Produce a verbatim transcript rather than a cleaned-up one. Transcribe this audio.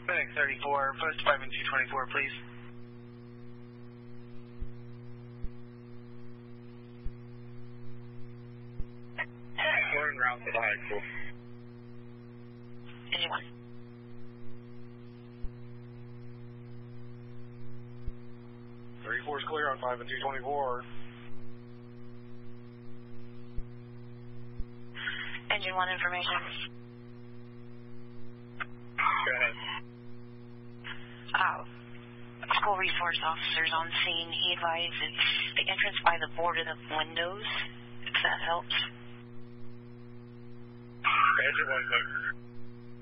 FedEx thirty-four, post five and two twenty-four, please. We're en route to the high school. Anyone? thirty-four is clear on five and two twenty-four. Engine one information. Go ahead. Uh, school resource officers on scene. He advised it's the entrance by the board of the windows, if that helps. Engine one, clear.